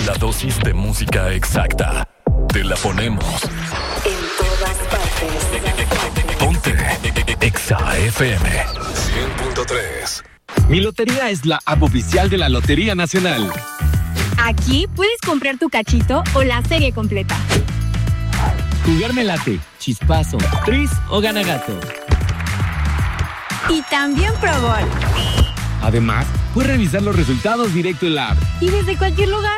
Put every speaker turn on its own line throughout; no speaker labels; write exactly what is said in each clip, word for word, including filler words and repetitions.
la dosis de música exacta. Te la ponemos.
En todas partes.
Ponte Exa F M cien punto tres.
Mi Lotería es la app oficial de la Lotería Nacional.
Aquí puedes comprar tu cachito o la serie completa.
Jugar me late, chispazo, tris o gana gato.
Y también Pro Bowl.
Además, puedes revisar los resultados directo en la app.
Y desde cualquier lugar.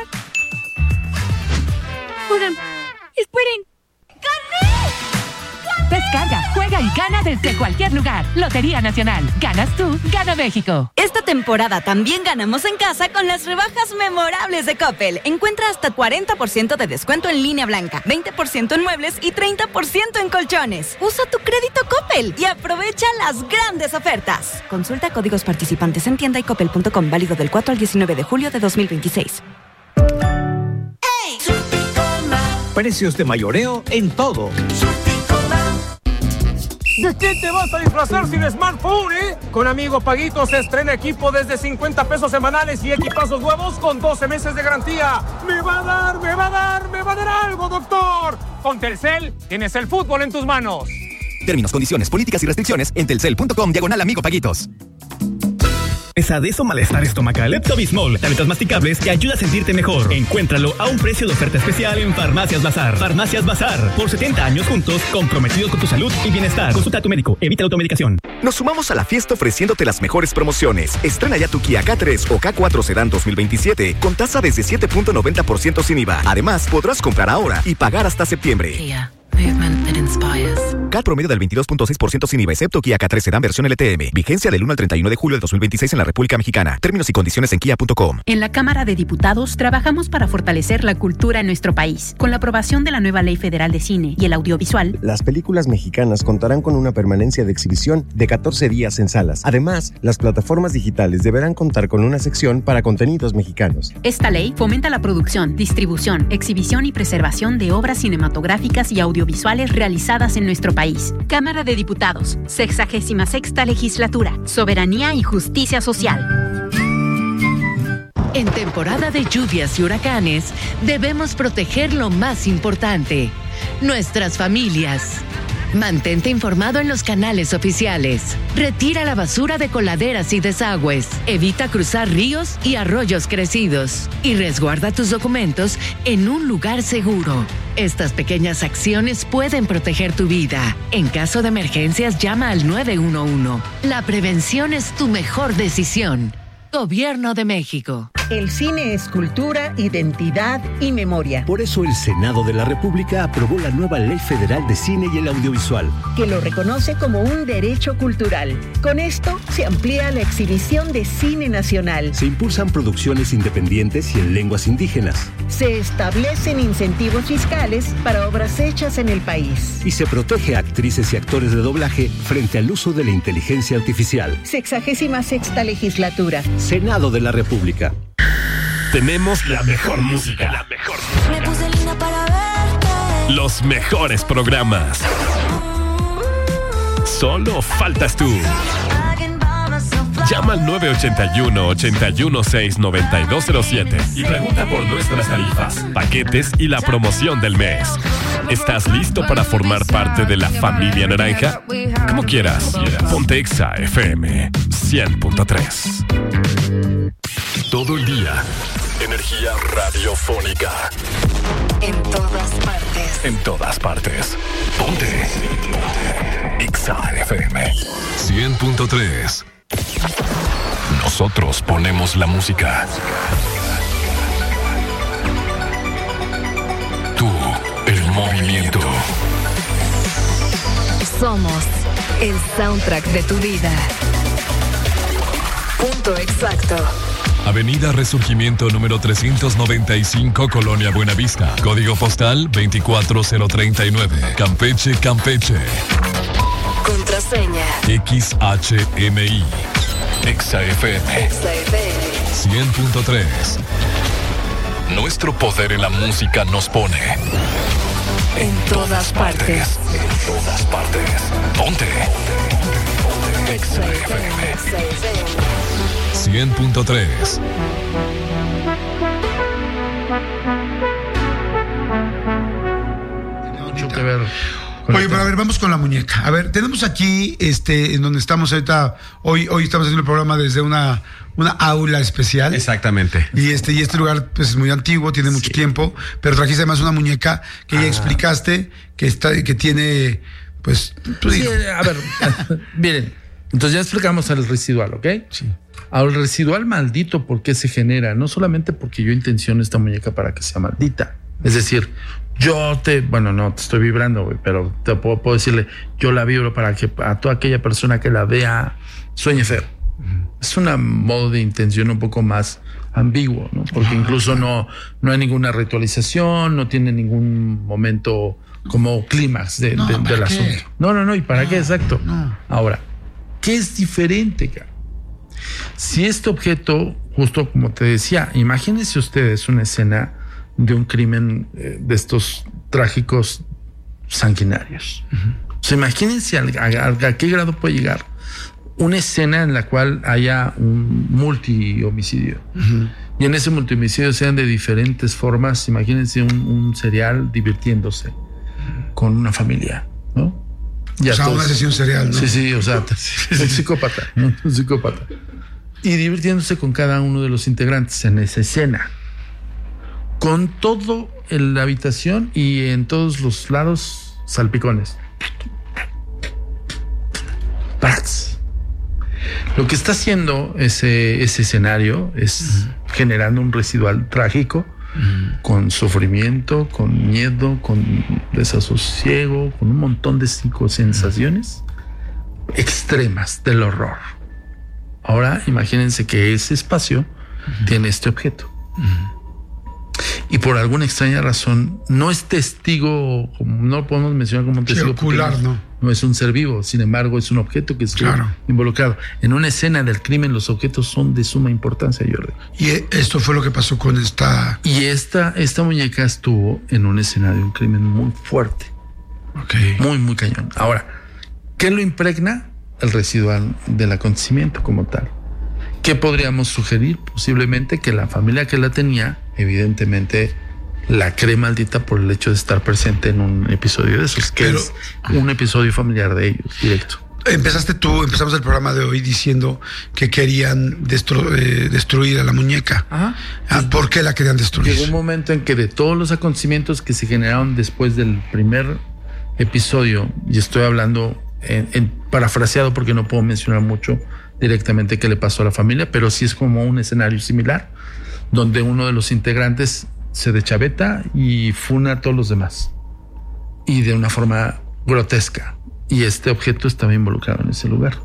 Oigan, esperen. ¡Gané!
Descarga, juega y gana desde cualquier lugar. Lotería Nacional. Ganas tú, gana México.
Esta temporada también ganamos en casa con las rebajas memorables de Coppel. Encuentra hasta cuarenta por ciento de descuento en línea blanca, veinte por ciento en muebles y treinta por ciento en colchones. Usa tu crédito Coppel y aprovecha las grandes ofertas. Consulta códigos participantes en tienda y coppel punto com, válido del cuatro al diecinueve de julio de dos mil veintiséis.
Precios de mayoreo en todo.
¿De qué te vas a disfrazar sin smartphone, eh? Con Amigo Paguito se estrena equipo desde cincuenta pesos semanales y equipazos nuevos con doce meses de garantía. ¡Me va a dar, me va a dar, me va a dar algo, doctor! Con Telcel tienes el fútbol en tus manos.
Términos, condiciones, políticas y restricciones en telcel punto com diagonal Amigo Paguitos.
Pesadez o malestar estomacal, Leptobismol, tabletas masticables que ayuda a sentirte mejor. Encuéntralo a un precio de oferta especial en Farmacias Bazar. Farmacias Bazar, por setenta años juntos, comprometidos con tu salud y bienestar. Consulta a tu médico, evita la automedicación.
Nos sumamos a la fiesta ofreciéndote las mejores promociones. Estrena ya tu Kia K tres o K cuatro Sedan dos mil veintisiete con tasa desde siete punto noventa por ciento sin I V A. Además, podrás comprar ahora y pagar hasta septiembre.
Kia. Movement that inspires.
C A T promedio del veintidós punto seis por ciento sin I V A, excepto Kia K tres Sedan versión L T M. Vigencia del uno al treinta y uno de julio de dos mil veintiséis en la República Mexicana. Términos y condiciones en kia punto com.
En la Cámara de Diputados trabajamos para fortalecer la cultura en nuestro país. Con la aprobación de la nueva Ley Federal de Cine y el Audiovisual,
las películas mexicanas contarán con una permanencia de exhibición de catorce días en salas. Además, las plataformas digitales deberán contar con una sección para contenidos mexicanos.
Esta ley fomenta la producción, distribución, exhibición y preservación de obras cinematográficas y audiovisuales realizadas en nuestro país. Cámara de Diputados, sexagésima sexta legislatura, soberanía y justicia social.
En temporada de lluvias y huracanes, debemos proteger lo más importante, nuestras familias. Mantente informado en los canales oficiales. Retira la basura de coladeras y desagües. Evita cruzar ríos y arroyos crecidos. Y resguarda tus documentos en un lugar seguro. Estas pequeñas acciones pueden proteger tu vida. En caso de emergencias, llama al nueve uno uno. La prevención es tu mejor decisión. Gobierno de México.
El cine es cultura, identidad y memoria.
Por eso el Senado de la República aprobó la nueva Ley Federal de Cine y el Audiovisual,
que lo reconoce como un derecho cultural. Con esto se amplía la exhibición de cine nacional.
Se impulsan producciones independientes y en lenguas indígenas.
Se establecen incentivos fiscales para obras hechas en el país.
Y se protege a actrices y actores de doblaje frente al uso de la inteligencia artificial.
Sexagésima sexta legislatura.
Senado de la República.
Tenemos la mejor música. La mejor música.
Me puse linda para verte.
Los mejores programas. Solo faltas tú. Llama al nueve ocho uno, ocho uno seis, nueve dos cero siete y pregunta por nuestras tarifas, paquetes y la promoción del mes. ¿Estás listo para formar parte de la familia naranja? Como quieras, ponte Exa F M cien punto tres. Todo el día, energía radiofónica.
En todas partes.
En todas partes. Ponte. Ponte. Exa F M cien punto tres. Nosotros ponemos la música. Tú, el movimiento.
Somos el soundtrack de tu vida. Punto exacto.
Avenida Resurgimiento número trescientos noventa y cinco, Colonia Buenavista. Código postal veinticuatro cero treinta y nueve. Campeche, Campeche.
Contraseña
X H M I. Exa F M cien punto tres. Nuestro poder en la música nos pone
en todas partes.
En todas partes. Ponte. Exa F M cien punto tres.
Mucho que ver.
Oye, pero a ver, vamos con la muñeca. A ver, tenemos aquí, este, en donde estamos ahorita, hoy, hoy estamos haciendo el programa desde una, una aula especial.
Exactamente.
Y este, y este lugar, pues, es muy antiguo, tiene mucho sí. tiempo, pero trajiste además una muñeca que ya ah. explicaste, que está, que tiene, pues, pues
sí, a ver, miren, entonces ya explicamos el residual, ¿ok?
Sí.
Ahora, el residual maldito, ¿por qué se genera? No solamente porque yo intenciono esta muñeca para que sea maldita. Es decir, yo te, bueno, no te estoy vibrando, güey, pero te puedo, puedo decirle, yo la vibro para que a toda aquella persona que la vea sueñe feo. Uh-huh. Es un modo de intención un poco más ambiguo, ¿no? Porque uh-huh. incluso no, no hay ninguna ritualización, no tiene ningún momento como clímax de, no, de, del qué? asunto. No, no, no, ¿y para no, qué? Exacto. No. Ahora, ¿qué es diferente, cara? Si este objeto, justo como te decía, imagínense ustedes una escena de un crimen eh, de estos trágicos sanguinarios. Uh-huh. O sea, imagínense a, a, a qué grado puede llegar una escena en la cual haya un multi-homicidio. Uh-huh. Y en ese multi-homicidio sean de diferentes formas. Imagínense un, un serial divirtiéndose uh-huh. con una familia, ¿no?
Y o sea, todos, una sesión serial, ¿no?
Sí, sí, o sea, un psicópata, ¿no? Un psicópata. Y divirtiéndose con cada uno de los integrantes en esa escena. Con todo en la habitación y en todos los lados salpicones. ¡Prats! Lo que está haciendo ese, ese escenario es uh-huh. generando un residual trágico uh-huh. con sufrimiento, con miedo, con desasosiego, con un montón de psicosensaciones uh-huh. extremas del horror. Ahora imagínense que ese espacio uh-huh. tiene este objeto. Uh-huh. Y por alguna extraña razón no es testigo, no lo podemos mencionar como un testigo
ocular, no.
no es un ser vivo, sin embargo es un objeto que está claro. involucrado. En una escena del crimen los objetos son de suma importancia, Jordi.
Y esto fue lo que pasó con esta...
Y esta, esta muñeca estuvo en una escena de un crimen muy fuerte.
Okay.
Muy, muy cañón. Ahora, ¿qué lo impregna? El residual del acontecimiento como tal. ¿Qué podríamos sugerir? Posiblemente que la familia que la tenía, evidentemente, la cree maldita por el hecho de estar presente en un episodio de esos, que Pero, es un episodio familiar de ellos, directo.
Empezaste tú, empezamos el programa de hoy diciendo que querían destru- eh, destruir a la muñeca.
Ajá.
Ah, ¿por qué la querían destruir?
Llegó un momento en que de todos los acontecimientos que se generaron después del primer episodio, y estoy hablando en, en parafraseado porque no puedo mencionar mucho directamente qué le pasó a la familia, pero sí es como un escenario similar, donde uno de los integrantes se deschaveta y funa a todos los demás. Y de una forma grotesca. Y este objeto estaba involucrado en ese lugar.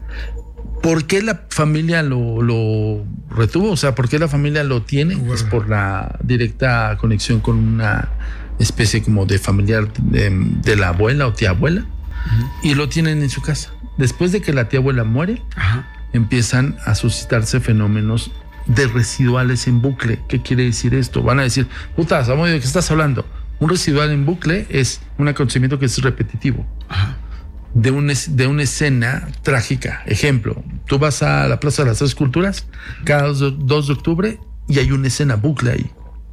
¿Por qué la familia lo, lo retuvo? O sea, ¿por qué la familia lo tiene? Bueno. Es por la directa conexión con una especie como de familiar de, de la abuela o tía abuela. Uh-huh. Y lo tienen en su casa. Después de que la tía abuela muere, uh-huh. empiezan a suscitarse fenómenos de residuales en bucle. ¿Qué quiere decir esto? Van a decir, puta, Samuel, ¿de qué estás hablando? Un residual en bucle es un acontecimiento que es repetitivo. Uh-huh. De, un, de una escena trágica. Ejemplo, tú vas a la Plaza de las Tres Culturas cada dos de octubre y hay una escena bucle ahí.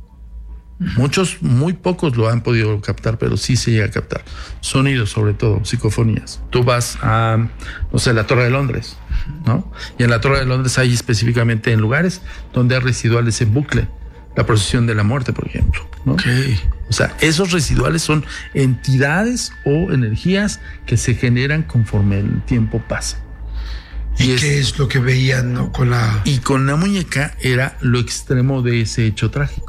Muchos, muy pocos lo han podido captar, pero sí se llega a captar. Sonidos, sobre todo, psicofonías. Tú vas a, no sé, la Torre de Londres, ¿no? Y en la Torre de Londres hay específicamente en lugares donde hay residuales en bucle. La procesión de la muerte, por ejemplo, ¿no?
Okay.
O sea, esos residuales son entidades o energías que se generan conforme el tiempo pasa.
¿Y, ¿Y qué es, es lo que veían, no? Con la...
Y con la muñeca era lo extremo de ese hecho trágico.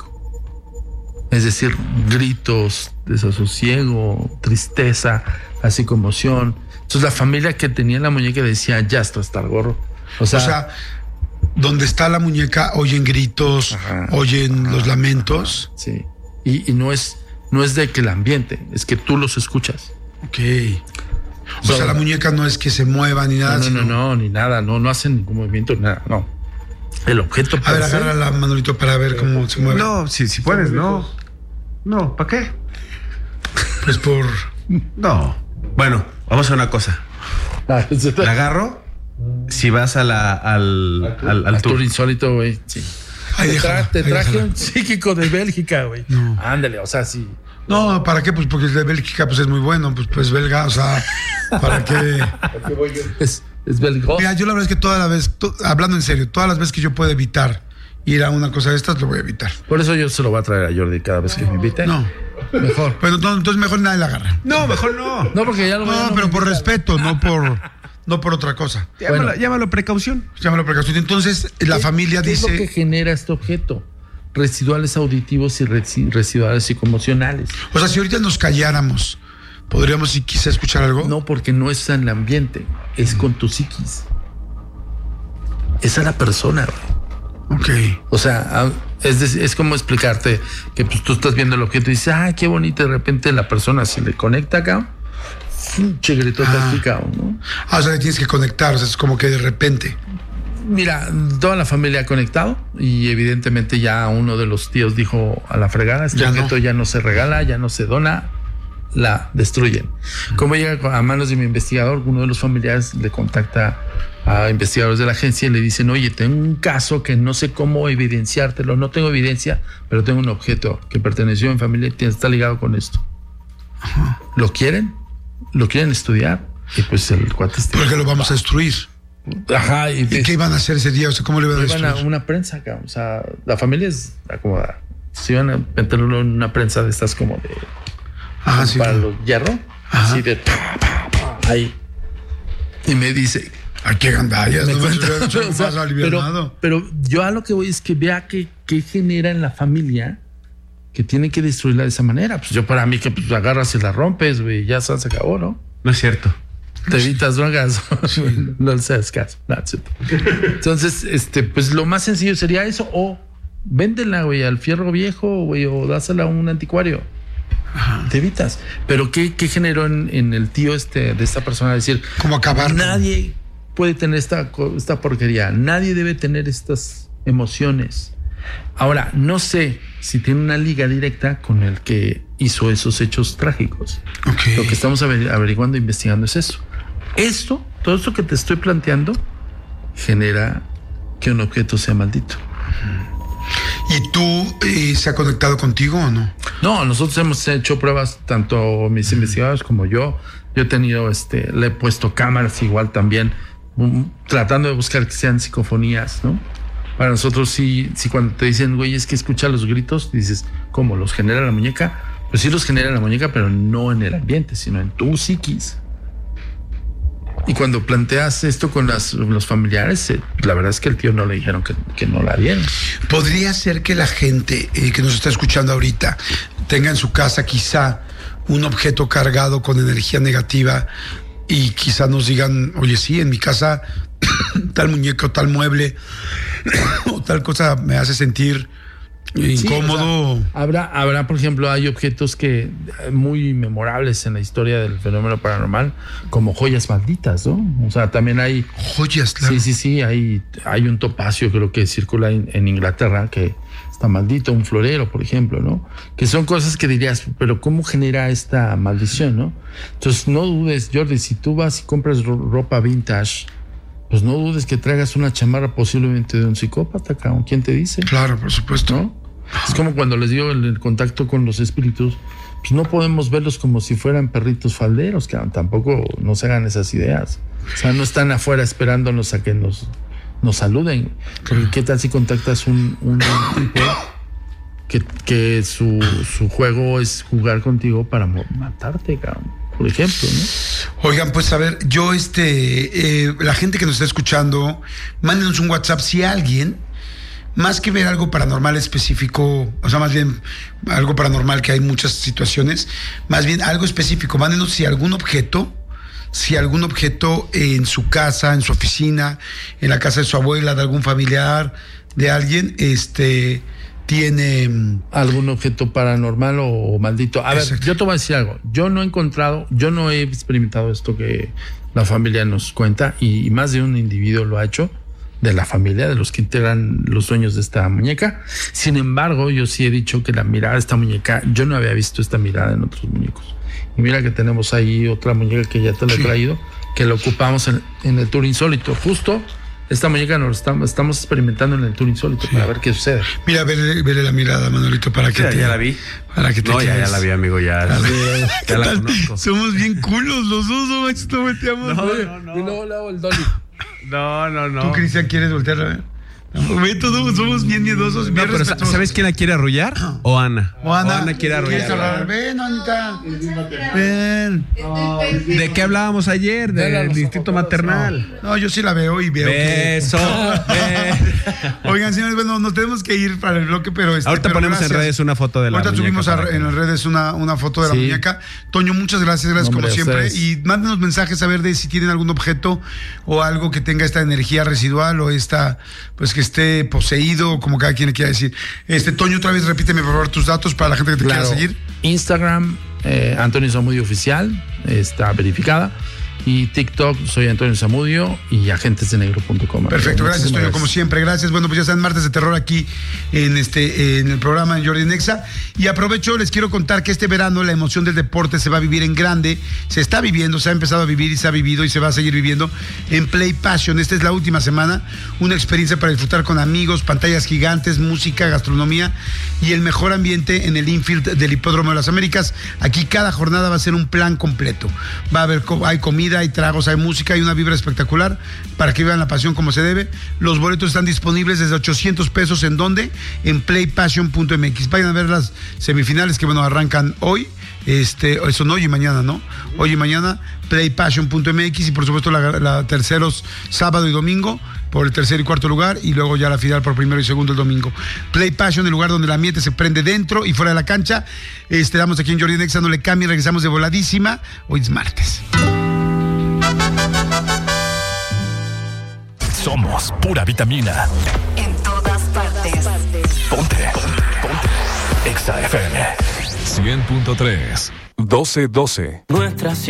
Es decir, gritos, desasosiego, tristeza, así conmoción. Entonces la familia que tenía la muñeca decía, ya está hasta el gorro. O sea,
o sea donde está la muñeca oyen gritos, ajá, oyen ajá, los lamentos.
Ajá, sí. Y, y no es no es de que el ambiente, es que tú los escuchas.
Ok. O so, sea, la muñeca no es que se mueva ni nada.
No, no, sino... no, no, ni nada. No, no hacen ningún movimiento, nada, no. El objeto.
A ver, agarra la Manolito para ver cómo se mueve.
No, si, si puedes, no. No, ¿para qué?
Pues por...
No. Bueno, vamos a una cosa. La agarro si vas a la, al, al, al,
al tour. tour insólito, güey. Sí.
Ay,
te,
déjala,
tra- te
ay,
traje
déjala.
un psíquico de Bélgica, güey.
No.
Ándale, o sea, sí.
No, ¿para qué? Pues porque el de Bélgica pues es muy bueno, pues, pues belga, o sea, ¿para qué?
Es, es belgo.
Mira, yo la verdad es que toda la vez, to- hablando en serio, todas las veces que yo pueda evitar ir a una cosa de estas, lo voy a evitar.
Por eso yo se lo voy a traer a Jordi cada vez que me invite.
No.
Mejor.
Pero no, entonces mejor nadie la agarra.
No, mejor no.
No, porque ya lo
No,
ya
pero
me
por
invita.
respeto, no por, no por otra cosa.
Llámalo,
Bueno.
llámalo precaución.
Llámalo precaución. Entonces, la
¿Qué-
familia
¿qué
dice.
es lo que genera este objeto? Residuales auditivos y resi- residuales psicoemocionales.
O sea, si ahorita nos calláramos, ¿podríamos si quizá escuchar algo?
No, porque no es en el ambiente, es con tu psiquis. Esa es la persona, güey.
Ok.
O sea, ah, es, dec- es como explicarte que pues, tú estás viendo el objeto y dices, ah, qué bonito, de repente la persona se le conecta acá, pinche gritote
Ah.
aquí, cabrón, ¿no?
Ah, o sea, le tienes que conectar, o sea, es como que de repente.
Mira, toda la familia ha conectado y evidentemente ya uno de los tíos dijo a la fregada, este
Ya no.
objeto ya no se regala, ya no se dona, la destruyen. Como llega a manos de mi investigador, uno de los familiares le contacta a investigadores de la agencia y le dicen, oye, tengo un caso que no sé cómo evidenciártelo, no tengo evidencia, pero tengo un objeto que perteneció a mi familia y está ligado con esto.
Ajá.
¿Lo quieren? ¿Lo quieren estudiar? Y pues el cuate está...
Porque lo vamos a destruir.
Ajá. ¿Y,
¿Y qué iban a hacer ese día? O sea, ¿cómo le iban a
iban a
destruir?
una prensa, cabrón. O sea, la familia es acomodada. Se iban a meterlo en una prensa de estas como de...
Ajá, sí.
para los hierro.
Ajá.
Así de... pa, pa, pa, ahí. Y me dice...
¿A qué gandallas?
Me
No me
cuenta,
hubiera hecho
o sea,
más alivianado.
pero, pero yo a lo que voy es que vea que, que genera en la familia que tiene que destruirla de esa manera. Pues yo para mí que pues, agarras y la rompes, güey, ya se acabó, ¿no?
No es cierto.
Te evitas drogas. No le seas caso. No, es cierto. Entonces, este, pues lo más sencillo sería eso, o véndela, güey, al fierro viejo, güey, o dásela a un anticuario.
Ajá.
Te evitas. Pero ¿qué, qué generó en, en el tío este de esta persona? Decir,
¿Cómo acabar?
nadie puede tener esta, co- esta porquería. Nadie debe tener estas emociones. Ahora, no sé si tiene una liga directa con el que hizo esos hechos trágicos.
Ok.
Lo que estamos aver- averiguando, investigando es eso. Esto, todo esto que te estoy planteando, genera que un objeto sea maldito.
¿Y tú eh, se ha conectado contigo o no?
No, nosotros hemos hecho pruebas, tanto mis investigadores como yo. Yo he tenido, este, le he puesto cámaras igual también, um, tratando de buscar que sean psicofonías, ¿no? Para nosotros sí, sí cuando te dicen, güey, es que escucha los gritos, dices, ¿cómo? ¿Los genera la muñeca? Pues sí los genera la muñeca, pero no en el ambiente, sino en tu psiquis. Y cuando planteas esto con las, los familiares, eh, la verdad es que el tío no le dijeron que, que no la dieron.
¿Podría ser que la gente eh, que nos está escuchando ahorita tenga en su casa quizá un objeto cargado con energía negativa y quizá nos digan, oye, sí, en mi casa tal muñeco, tal mueble o tal cosa me hace sentir incómodo?
Sí, o sea, habrá, habrá, por ejemplo, hay objetos que muy memorables en la historia del fenómeno paranormal, como joyas malditas, ¿no? O sea, también hay
joyas, claro.
Sí, sí, sí, hay, hay un topacio, creo que circula en, en Inglaterra, que está maldito, un florero, por ejemplo, ¿no? Que son cosas que dirías, pero ¿cómo genera esta maldición, no? Entonces, no dudes, Jordi, si tú vas y compras ro- ropa vintage, pues no dudes que traigas una chamarra posiblemente de un psicópata, cabrón. ¿Quién te dice?
Claro, por supuesto.
¿No? Es como cuando les digo el, el contacto con los espíritus, pues no podemos verlos como si fueran perritos falderos, cabrón. Tampoco nos hagan esas ideas. O sea, no están afuera esperándonos a que nos, nos saluden. Porque ¿qué tal si contactas un, un tipo que, que su, su juego es jugar contigo para mo- matarte, cabrón? Por ejemplo, ¿no?
Oigan, pues a ver, yo este, eh, la gente que nos está escuchando, mándenos un WhatsApp si alguien, más que ver algo paranormal específico, o sea, más bien algo paranormal que hay muchas situaciones, más bien algo específico, mándenos si algún objeto, si algún objeto en su casa, en su oficina, en la casa de su abuela, de algún familiar, de alguien, este... tiene
algún objeto paranormal o, o maldito. A Exacto. ver, yo te voy a decir algo. Yo no he encontrado, yo no he experimentado esto que la familia nos cuenta, y, y más de un individuo lo ha hecho, de la familia, de los que integran los dueños de esta muñeca. Sin embargo, yo sí he dicho que la mirada de esta muñeca, yo no había visto esta mirada en otros muñecos. Y mira que tenemos ahí otra muñeca que ya te la he traído, que la ocupamos en, en el tour insólito. Justo esta muñeca nos estamos, estamos experimentando en el Tour Insólito, sí, para ver qué sucede.
Mira, vele, vele la mirada, Manolito, para que
ya,
te...
Ya la vi.
Para que te
no, ya, ya la vi, amigo, ya.
ya,
ya la conozco.
Somos bien culos los dos, no manches, no volteamos.
No, no, no. Y luego le hago el dolly.
No, no, no.
¿Tú, Cristian, quieres voltearla a ver? Ve, todos somos bien miedosos, bien
no, pero
respetuosos.
¿sabes quién la quiere arrullar? O Ana.
O Ana,
o Ana quiere arrullar.
Ven, Anita. Ven.
¿De qué hablábamos ayer? Del instinto maternal.
No, yo sí la veo y veo
Beso.
que... Oigan, señores, bueno, nos tenemos que ir para el bloque, pero... Este,
Ahorita
pero
ponemos
gracias.
en redes una foto de la
Ahorita
muñeca.
Ahorita subimos a, en las redes una, una foto de la sí. muñeca. Toño, muchas gracias, gracias Hombre, como siempre. Y mándenos mensajes a ver de si tienen algún objeto o algo que tenga esta energía residual o esta, pues que esté poseído, como cada quien le quiera decir. Este, Toño, otra vez repíteme por favor tus datos para la gente que te claro. quiera seguir.
Instagram, eh, Antonio Zamudio Oficial, está verificada. Y TikTok, soy Antonio Zamudio y agentes de negro punto com.
Perfecto, gracias, Toño, como siempre, gracias. Bueno, pues ya están martes de terror aquí en este en el programa en Jordi Nexa. Y aprovecho, les quiero contar que este verano la emoción del deporte se va a vivir en grande, se está viviendo, se ha empezado a vivir y se ha vivido y se va a seguir viviendo en Play Passion. Esta es la última semana, una experiencia para disfrutar con amigos, pantallas gigantes, música, gastronomía y el mejor ambiente en el infield del Hipódromo de las Américas. Aquí cada jornada va a ser un plan completo. Va a haber, hay comida, hay tragos, hay música, hay una vibra espectacular para que vivan la pasión como se debe. Los boletos están disponibles desde ochocientos pesos. ¿En dónde? En play passion punto m x. Vayan a ver las semifinales que, bueno, arrancan hoy. Este, son hoy y mañana, ¿no? Hoy y mañana, play passion punto m x y por supuesto la, la terceros sábado y domingo por el tercer y cuarto lugar y luego ya la final por primero y segundo el domingo. Play Passion, el lugar donde el ambiente se prende dentro y fuera de la cancha. Este, damos aquí en Jordi Nexa, no le cambien, regresamos de voladísima. Hoy es martes.
Somos pura vitamina.
En todas partes.
Ponte. Ponte. Ponte. Exa F M. cien punto tres. doce doce.
Nuestra